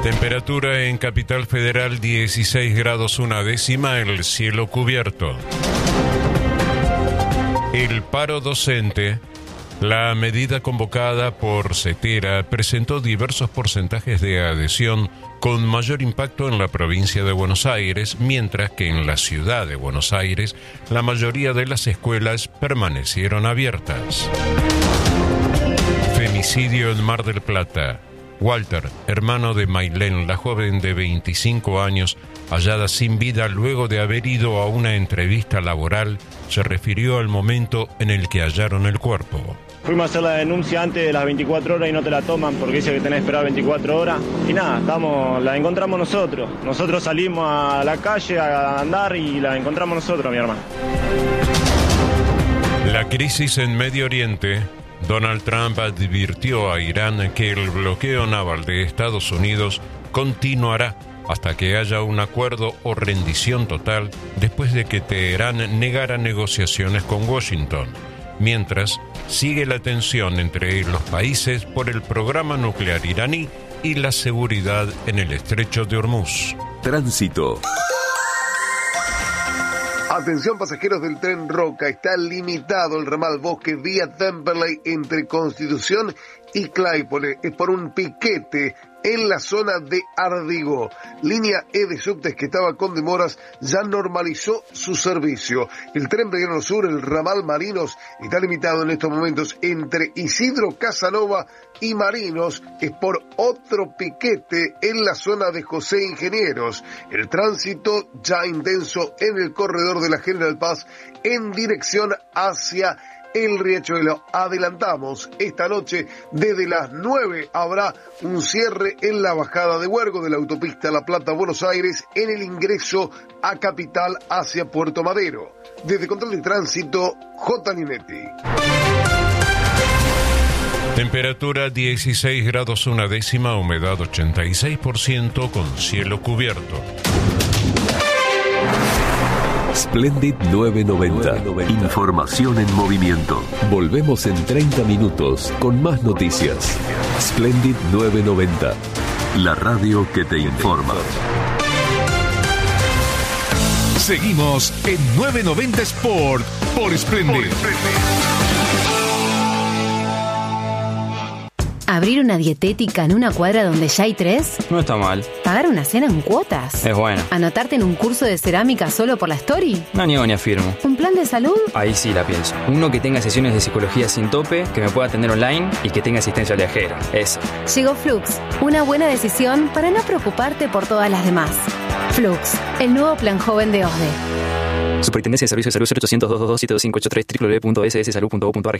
Temperatura en Capital Federal 16 grados una décima, el cielo cubierto. El paro docente, la medida convocada por CETERA, presentó diversos porcentajes de adhesión con mayor impacto en la provincia de Buenos Aires, mientras que en la ciudad de Buenos Aires la mayoría de las escuelas permanecieron abiertas. Femicidio en Mar del Plata. Walter, hermano de Mailén, la joven de 25 años, hallada sin vida luego de haber ido a una entrevista laboral, se refirió al momento en el que hallaron el cuerpo. Fuimos a hacer la denuncia antes de las 24 horas y no te la toman porque dice que tenés que esperar 24 horas. Y nada, la encontramos nosotros. Nosotros salimos a la calle a andar y la encontramos nosotros, mi hermano. La crisis en Medio Oriente. Donald Trump advirtió a Irán que el bloqueo naval de Estados Unidos continuará hasta que haya un acuerdo o rendición total después de que Teherán negara negociaciones con Washington. Mientras, sigue la tensión entre los países por el programa nuclear iraní y la seguridad en el estrecho de Hormuz. Tránsito. Atención pasajeros del tren Roca, está limitado el ramal Bosque vía Temperley entre Constitución y Claypole. Es por un piquete en la zona de Ardigó. Línea E de subtes que estaba con demoras ya normalizó su servicio. El tren Belgrano Sur, el ramal Marinos, está limitado en estos momentos entre Isidro Casanova y Marinos. Es por otro piquete en la zona de José Ingenieros. El tránsito ya intenso en el corredor de la General Paz en dirección hacia el Riachuelo. Adelantamos, esta noche desde las 9 habrá un cierre en la bajada de Huergo de la autopista La Plata-Buenos Aires en el ingreso a Capital hacia Puerto Madero. Desde Control de Tránsito, J. Linetti. Temperatura 16 grados una décima, humedad 86% con cielo cubierto. Splendid 990. Información en movimiento. Volvemos en 30 minutos con más noticias. Splendid 990. La radio que te informa. Seguimos en 990 Sport por Splendid. ¿Abrir una dietética en una cuadra donde ya hay 3? No está mal. ¿Pagar una cena en cuotas? Es bueno. ¿Anotarte en un curso de cerámica solo por la story? No niego ni afirmo. ¿Un plan de salud? Ahí sí la pienso. Uno que tenga sesiones de psicología sin tope, que me pueda atender online y que tenga asistencia viajera. Eso. Llegó Flux, una buena decisión para no preocuparte por todas las demás. Flux, el nuevo plan joven de OSDE. Superintendencia de Servicios de Salud 0800 222 7583 www.sssalud.gov.ar.